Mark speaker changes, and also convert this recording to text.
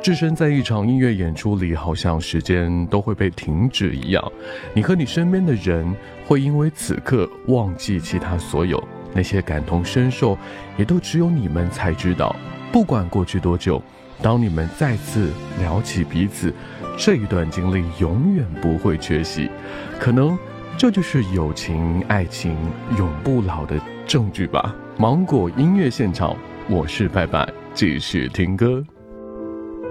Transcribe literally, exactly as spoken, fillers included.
Speaker 1: 置身在一场音乐演出里，好像时间都会被停止一样。你和你身边的人会因为此刻忘记其他所有，那些感同身受也都只有你们才知道。不管过去多久，当你们再次聊起彼此，这一段经历永远不会缺席。可能这就是友情爱情永不老的证据吧。芒果音乐现场，我是拜拜，继续听歌。